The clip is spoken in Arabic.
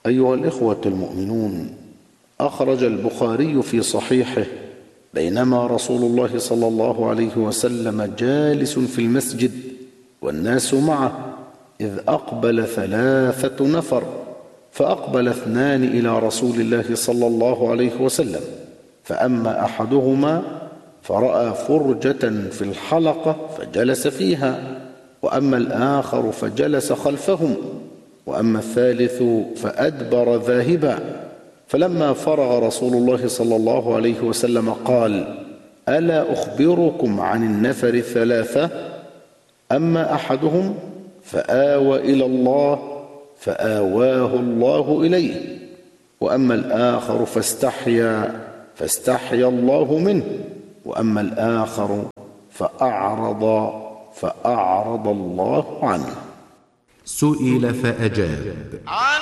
أيها الإخوة المؤمنون، أخرج البخاري في صحيحه بينما رسول الله صلى الله عليه وسلم جالس في المسجد والناس معه إذ أقبل 3 نفر، فأقبل 2 إلى رسول الله صلى الله عليه وسلم، فأما أحدهما فرأى فرجة في الحلقة فجلس فيها، وأما الآخر فجلس خلفهم، وأما الثالث فأدبر ذاهبا. فلما فرغ رسول الله صلى الله عليه وسلم قال: ألا أخبركم عن النفر 3؟ أما أحدهم فآوى إلى الله فآواه الله إليه، وأما الآخر فاستحيا الله منه، وأما الآخر فأعرض الله عنه. سئل فأجاب: